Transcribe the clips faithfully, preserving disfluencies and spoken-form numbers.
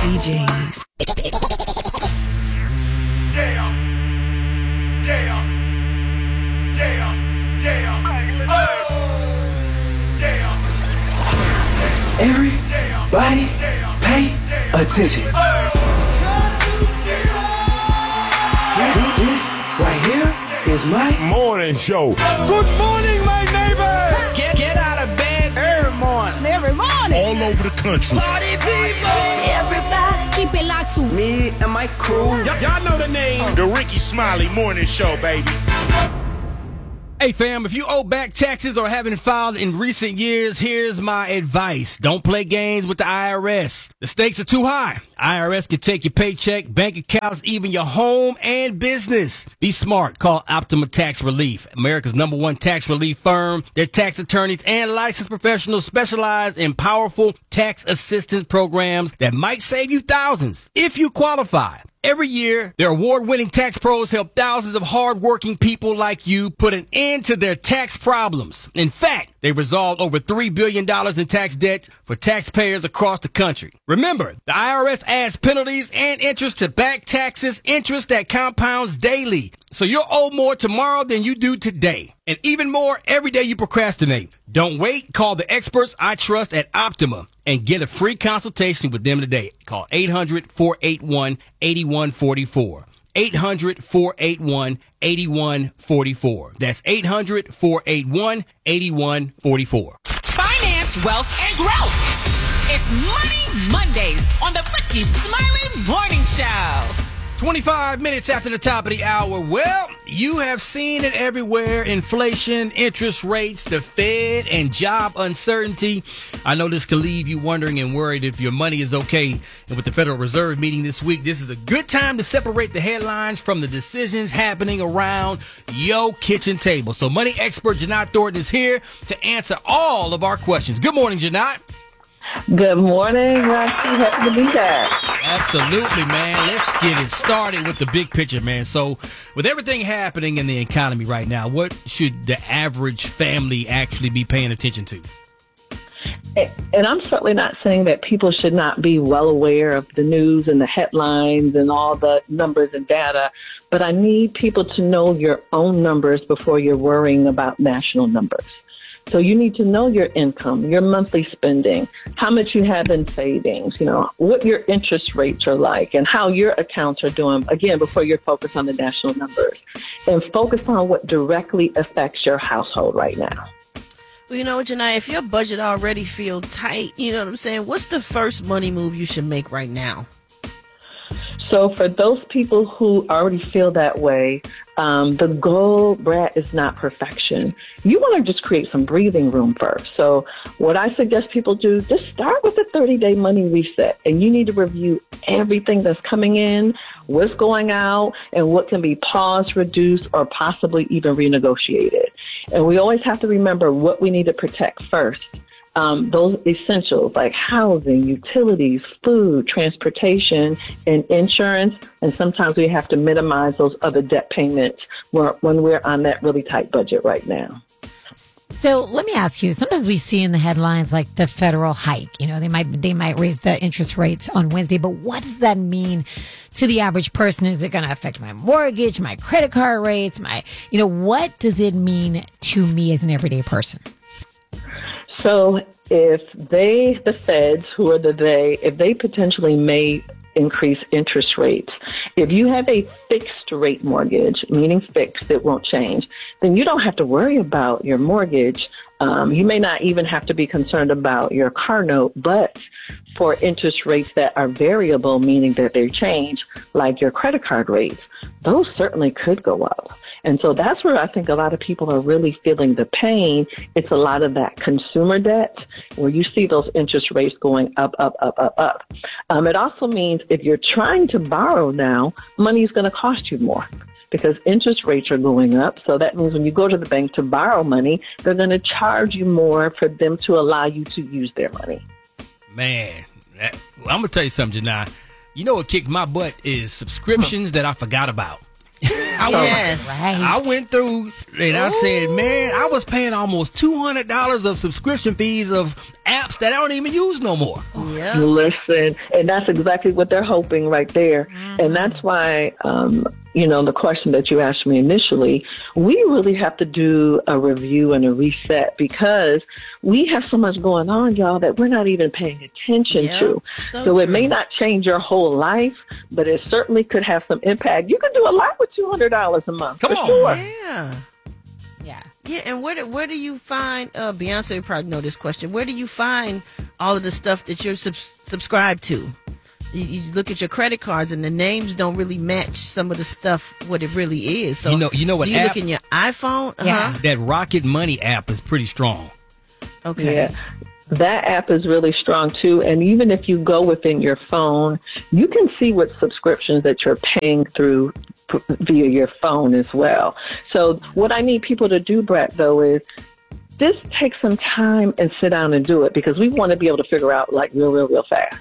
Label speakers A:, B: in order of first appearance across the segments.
A: D Js.
B: Yeah, yeah, yeah, yeah, yeah.
C: Everybody pay attention. This right here is my
D: morning show.
E: Good morning, my neighbor.
F: Get, get out of bed every morning.
G: Every morning.
D: All over the country.
F: Party people.
G: Everybody. Keep it locked to
C: me and my crew.
D: Y- y'all know the name. The Ricky Smiley Morning Show, baby.
H: Hey fam, if you owe back taxes or haven't filed in recent years, here's my advice. Don't play games with the I R S. The stakes are too high. I R S can take your paycheck, bank accounts, even your home and business. Be smart. Call Optima Tax Relief, America's number one tax relief firm. Their tax attorneys and licensed professionals specialize in powerful tax assistance programs that might save you thousands if you qualify. Every year, their award-winning tax pros help thousands of hard-working people like you put an end to their tax problems. In fact, they resolved over three billion dollars in tax debt for taxpayers across the country. Remember, the I R S adds penalties and interest to back taxes, interest that compounds daily. So you'll owe more tomorrow than you do today. And even more every day you procrastinate. Don't wait. Call the experts I trust at Optima and get a free consultation with them today. Call eight hundred, four eight one, eight one four four. eight hundred, four eight one, eight one four four. That's eight hundred, four eight one, eight one four four.
I: Finance, wealth, and growth. It's Money Mondays on the Ricky Smiley Morning Show.
H: twenty-five minutes after the top of the hour. Well, you have seen it everywhere. Inflation, interest rates, the Fed, and job uncertainty. I know this could leave you wondering and worried if your money is okay. And with the Federal Reserve meeting this week, this is a good time to separate the headlines from the decisions happening around your kitchen table. So money expert Janai Thornton is here to answer all of our questions. Good morning, Janai.
J: Good morning, Rocky. Happy to be back.
H: Absolutely, man. Let's get it started with the big picture, man. So with everything happening in the economy right now, what should the average family actually be paying attention to?
J: And I'm certainly not saying that people should not be well aware of the news and the headlines and all the numbers and data, but I need people to know your own numbers before you're worrying about national numbers. So you need to know your income, your monthly spending, how much you have in savings, you know, what your interest rates are like and how your accounts are doing, again, before you're focused on the national numbers. And focus on what directly affects your household right now.
F: Well, you know what, Janai, if your budget already feels tight, you know what I'm saying, what's the first money move you should make right now?
J: So for those people who already feel that way, um, the goal, Brad, is not perfection. You want to just create some breathing room first. So what I suggest people do, just start with a thirty-day money reset. And you need to review everything that's coming in, what's going out, and what can be paused, reduced, or possibly even renegotiated. And we always have to remember what we need to protect first. Um, those essentials like housing, utilities, food, transportation, and insurance. And sometimes we have to minimize those other debt payments when we're on that really tight budget right now.
K: So let me ask you, sometimes we see in the headlines like the federal hike, you know, they might they might raise the interest rates on Wednesday, but what does that mean to the average person? Is it going to affect my mortgage, my credit card rates, my, you know, what does it mean to me as an everyday person?
J: So if they, the feds, who are the they, if they potentially may increase interest rates, if you have a fixed rate mortgage, meaning fixed, it won't change, then you don't have to worry about your mortgage. Um, you may not even have to be concerned about your car note, but for interest rates that are variable, meaning that they change, like your credit card rates, those certainly could go up. And so that's where I think a lot of people are really feeling the pain. It's a lot of that consumer debt where you see those interest rates going up, up, up, up, up. Um, it also means if you're trying to borrow now, money is going to cost you more because interest rates are going up. So that means when you go to the bank to borrow money, they're going to charge you more for them to allow you to use their money.
H: Man, that, well, I'm going to tell you something, Janai. You know what kicked my butt is subscriptions that I forgot about. I
F: Yes.
H: went,
K: Right.
H: I went through and I said, man, I was paying almost two hundred dollars of subscription fees of apps that I don't even use no more.
F: Yeah.
J: Listen, and that's exactly what they're hoping right there.
F: Mm-hmm.
J: And that's why, um, you know, the question that you asked me initially, we really have to do a review and a reset because we have so much going on, y'all, that we're not even paying attention
F: Yep,
J: to.
F: so
J: So it
F: true.
J: may not change your whole life, but it certainly could have some impact. You can do a lot with two hundred dollars a month.
H: Come
J: for
H: on.
J: Sure.
F: Yeah.
K: Yeah.
F: Yeah, and where do, where do you find, uh, Beyonce would probably know this question, where do you find all of the stuff that you're sub- subscribed to? You, you look at your credit cards and the names don't really match some of the stuff, what it really is. So
H: You know- you know what
F: do you
H: app-
F: look in your iPhone?
K: Yeah.
F: Uh-huh.
H: That Rocket Money app is pretty strong.
F: Okay.
J: Yeah. That app is really strong too. And even if you go within your phone, you can see what subscriptions that you're paying through p- via your phone as well. So what I need people to do, Brett, though, is just take some time and sit down and do it because we want to be able to figure out like real, real, real fast.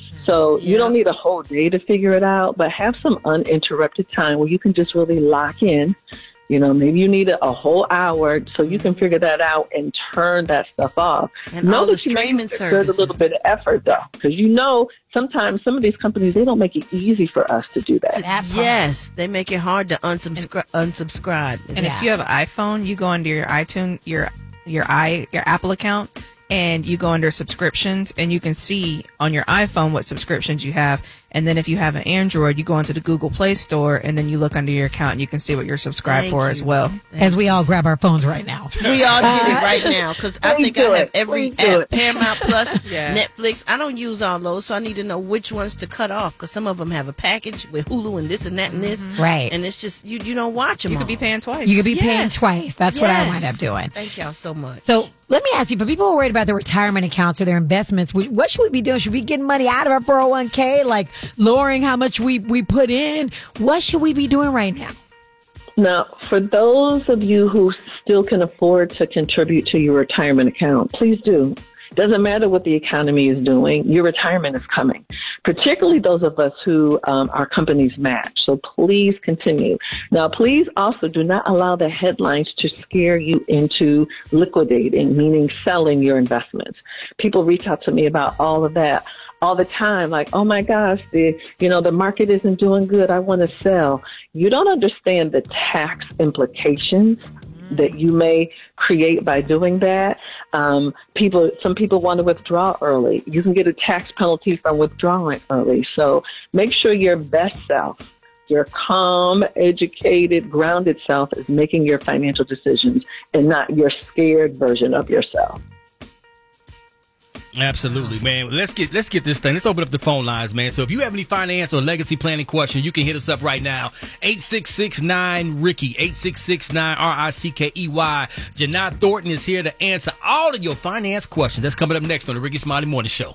J: So you
F: Yeah.
J: don't need a whole day to figure it out, but have some uninterrupted time where you can just really lock in. You know, maybe you need a, a whole hour so you can figure that out and turn that stuff off.
F: And
J: know
F: all the
J: that you may
F: streaming
J: exert
F: services.
J: a little bit of effort, though, because you know sometimes some of these companies, they don't make it easy for us to do that.
K: That part.
F: Yes, they make it hard to unsubscribe. unsubscribe.
A: And
K: Yeah.
A: if you have an iPhone, you go into your iTunes, your your i your Apple account, and you go under subscriptions, and you can see on your iPhone what subscriptions you have. And then if you have an Android, you go into the Google Play Store, and then you look under your account, and you can see what you're subscribed
F: Thank
A: for
F: you.
A: as well.
K: As we all grab our phones right now.
F: We all did it right now because I
J: Please
F: think
J: do
F: I have
J: it.
F: every
J: Please do
F: app,
J: it.
F: Paramount Plus,
A: Yeah.
F: Netflix. I don't use all those, so I need to know which ones to cut off because some of them have a package with Hulu and this and that and this.
K: Right.
F: And it's just, you you don't watch them
A: You could be paying twice.
K: You could be paying
F: Yes.
K: twice. That's what I
F: Yes.
K: wind up doing.
F: Thank y'all so much.
K: So let me ask you, for people who are worried about their retirement accounts or their investments, wh- what should we be doing? Should we be getting money out of our four oh one k, like lowering how much we, we put in? What should we be doing right now?
J: Now, for those of you who still can afford to contribute to your retirement account, please do. Doesn't matter what the economy is doing, your retirement is coming, particularly those of us who um, our companies match. So please continue. Now, please also do not allow the headlines to scare you into liquidating, meaning selling your investments. People reach out to me about all of that all the time, like, oh my gosh, the you know the market isn't doing good, I want to sell. You don't understand the tax implications that you may create by doing that. Um, people, some people want to withdraw early. You can get a tax penalty from withdrawing early. So make sure your best self, your calm, educated, grounded self is making your financial decisions and not your scared version of yourself.
H: Absolutely, man. Let's get let's get this thing. Let's open up the phone lines, man. So if you have any finance or legacy planning questions, you can hit us up right now. eight six six nine Ricky, eight six six nine R I C K E Y. Janai Thornton is here to answer all of your finance questions. That's coming up next on the Ricky Smiley Morning Show.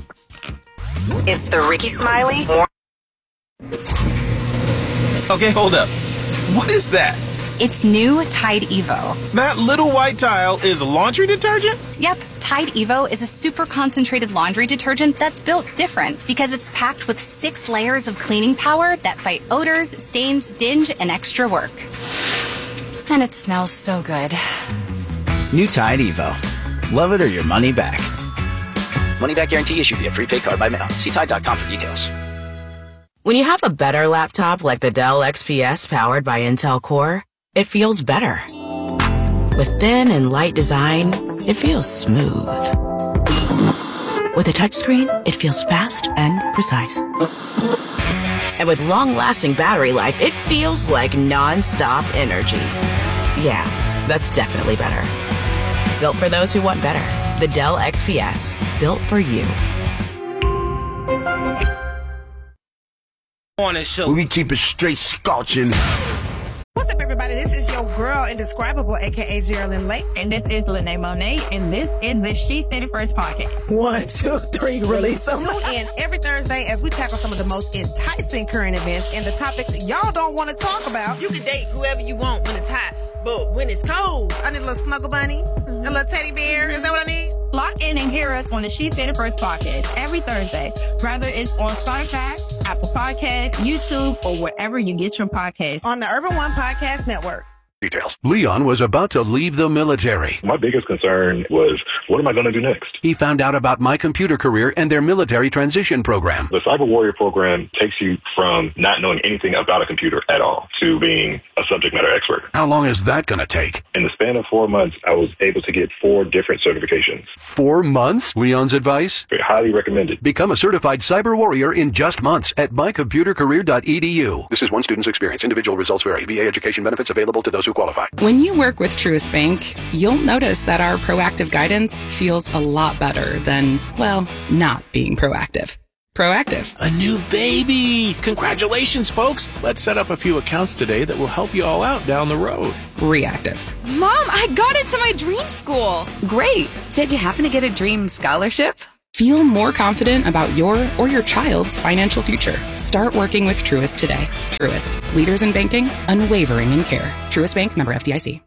I: It's the Ricky Smiley Morning.
E: Okay, hold up. What is that?
L: It's new Tide Evo.
E: That little white tile is laundry detergent?
L: Yep, Tide Evo is a super concentrated laundry detergent that's built different because it's packed with six layers of cleaning power that fight odors, stains, dinge, and extra work. And it smells so good.
M: New Tide Evo. Love it or your money back. Money back guarantee issued via prepaid card by mail. See Tide dot com for details.
I: When you have a better laptop like the Dell X P S powered by Intel Core, it feels better. With thin and light design, it feels smooth. With a touchscreen, it feels fast and precise. And with long-lasting battery life, it feels like non-stop energy. Yeah, that's definitely better. Built for those who want better. The Dell X P S, built for you.
D: Morning show. We keep it straight scorching.
N: What's up, everybody? This is your girl, Indescribable, a k a. Geraldine Lake. And this is Lene Monet, and this is the She Said It First podcast. One, two, three, release them. Tune in every Thursday as we tackle some of the most enticing current events and the topics y'all don't want to talk about.
O: You can date whoever you want when it's hot, but when it's cold,
N: I need a little snuggle bunny, mm-hmm. a little teddy bear. Is that what I need? Lock in and hear us on the She Said It First podcast every Thursday, whether it's on Spotify, Apple Podcasts, YouTube, or wherever you get your podcasts. On the Urban One Podcast Network.
P: Details. Leon was about to leave the military.
Q: My biggest concern was, what am I going to do next?
P: He found out about My Computer Career and their military transition program.
Q: The Cyber Warrior program takes you from not knowing anything about a computer at all to being a subject matter expert.
P: How long is that going to take?
Q: In the span of four months, I was able to get four different certifications.
P: Four months? Leon's advice?
Q: Highly recommended.
P: Become a certified cyber warrior in just months at my computer career dot e d u. This is one student's experience. Individual results vary. V A education benefits available to those who qualify.
I: When you work with Truist Bank, you'll notice that our proactive guidance feels a lot better than, well, not being proactive. Proactive.
E: A new baby! Congratulations, folks! Let's set up a few accounts today that will help you all out down the road.
I: Reactive.
R: Mom, I got into my dream school.
I: Great! Did you happen to get a dream scholarship? Feel more confident about your or your child's financial future. Start working with Truist today. Truist. Leaders in banking, unwavering in care. Truist Bank, member F D I C.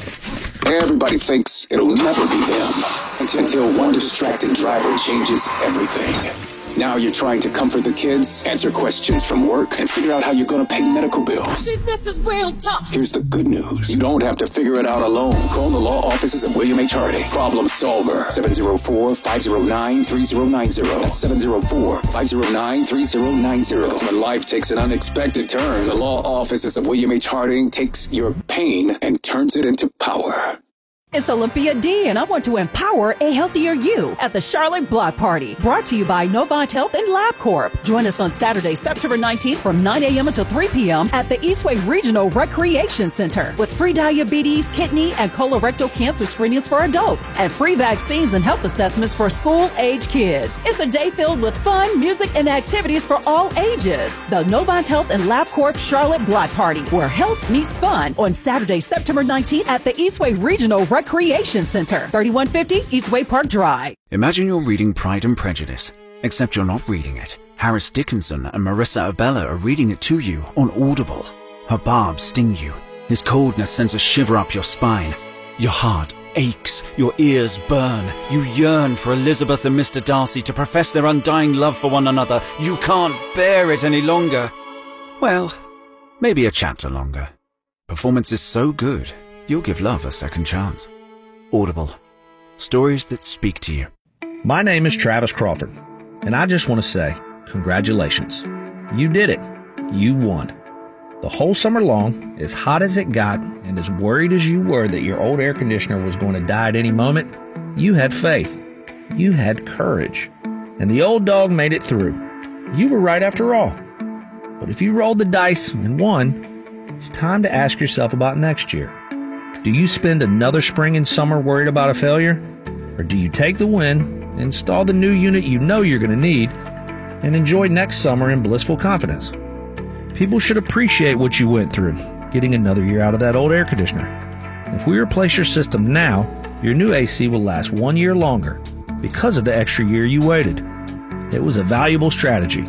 S: Everybody thinks it'll never be them until one distracted driver changes everything. Now you're trying to comfort the kids, answer questions from work, and figure out how you're going to pay medical bills.
T: This is real tough.
S: Here's the good news. You don't have to figure it out alone. Call the law offices of William H. Hardy. Problem solver. seven oh four, five oh nine, three oh nine oh. That's seven oh four, five oh nine, three oh nine oh. When life takes an unexpected turn, the law offices of William H. Harding takes your pain and turns it into power.
T: It's Olympia D, and I want to empower a healthier you at the Charlotte Block Party. Brought to you by Novant Health and LabCorp. Join us on Saturday, September nineteenth from nine a.m. until three p.m. at the Eastway Regional Recreation Center with free diabetes, kidney, and colorectal cancer screenings for adults and free vaccines and health assessments for school-age kids. It's a day filled with fun, music, and activities for all ages. The Novant Health and LabCorp Charlotte Block Party, where health meets fun, on Saturday, September nineteenth at the Eastway Regional Recreation Recreation Center, thirty-one fifty Eastway Park Drive.
U: Imagine you're reading Pride and Prejudice, except you're not reading it. Harris Dickinson and Marissa Abella are reading it to you on Audible. Her barbs sting you. His coldness sends a shiver up your spine. Your heart aches, your ears burn. You yearn for Elizabeth and Mister Darcy to profess their undying love for one another. You can't bear it any longer. Well, maybe a chapter longer. Performance is so good, you'll give love a second chance. Audible. Stories that speak to you.
V: My name is Travis Crawford, and I just want to say congratulations. You did it. You won. The whole summer long, as hot as it got, and as worried as you were that your old air conditioner was going to die at any moment, you had faith. You had courage. And the old dog made it through. You were right after all. But if you rolled the dice and won, it's time to ask yourself about next year. Do you spend another spring and summer worried about a failure? Or do you take the win, install the new unit you know you're going to need, and enjoy next summer in blissful confidence? People should appreciate what you went through, getting another year out of that old air conditioner. If we replace your system now, your new A C will last one year longer because of the extra year you waited. It was a valuable strategy.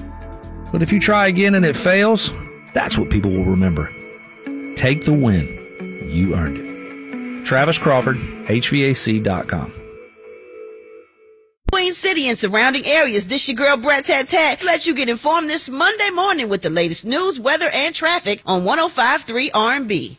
V: But if you try again and it fails, that's what people will remember. Take the win. You earned it. Travis Crawford, H V A C dot com.
W: Queen City and surrounding areas, this your girl Brett Tat Tat lets you get informed this Monday morning with the latest news, weather, and traffic on one oh five point three R and B.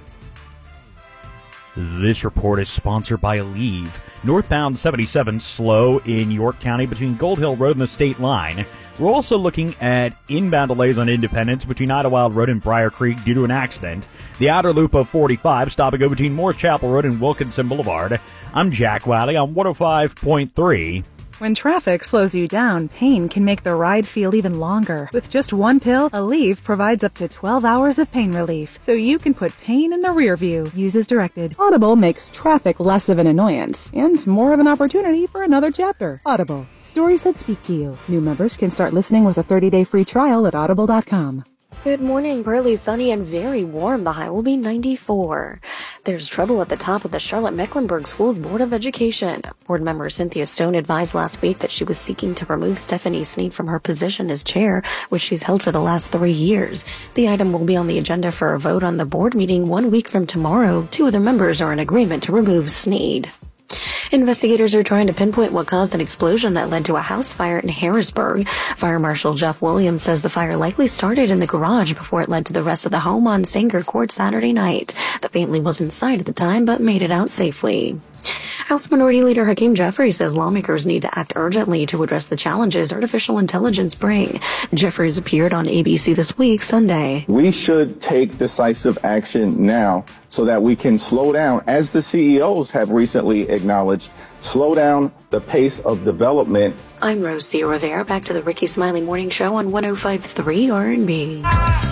X: This report is sponsored by Aleve. Northbound seventy-seven slow in York County between Gold Hill Road and the state line. We're also looking at inbound delays on Independence between Idlewild Road and Briar Creek due to an accident. The outer loop of forty-five, stop and go between Morris Chapel Road and Wilkinson Boulevard. I'm Jack Wiley on one oh five point three.
Y: When traffic slows you down, pain can make the ride feel even longer. With just one pill, Aleve provides up to twelve hours of pain relief, so you can put pain in the rear view. Use as directed. Audible makes traffic less of an annoyance and more of an opportunity for another chapter. Audible. Stories that speak to you. New members can start listening with a thirty-day free trial at audible dot com.
Z: Good morning. Partly sunny and very warm. The high will be ninety-four. There's trouble at the top of the Charlotte-Mecklenburg Schools Board of Education. Board member Cynthia Stone advised last week that she was seeking to remove Stephanie Sneed from her position as chair, which she's held for the last three years. The item will be on the agenda for a vote on the board meeting one week from tomorrow. Two other members are in agreement to remove Sneed. Investigators are trying to pinpoint what caused an explosion that led to a house fire in Harrisburg. Fire Marshal Jeff Williams says the fire likely started in the garage before it led to the rest of the home on Sanger Court Saturday night. The family was inside at the time but made it out safely. House Minority Leader Hakeem Jeffries says lawmakers need to act urgently to address the challenges artificial intelligence bring. Jeffries appeared on A B C This Week Sunday.
A: We should take decisive action now so that we can slow down, as the C E Os have recently acknowledged, slow down the pace of development.
Z: I'm Rosie Rivera. Back to the Ricky Smiley Morning Show on one oh five point three R and B.